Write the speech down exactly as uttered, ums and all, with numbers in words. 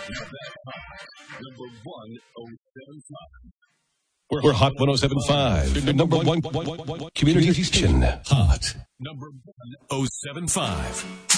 Number one oh seven five. We're Hot one oh seven point five, the number one, one, one, one community station. Hot. Number one oh seven point five.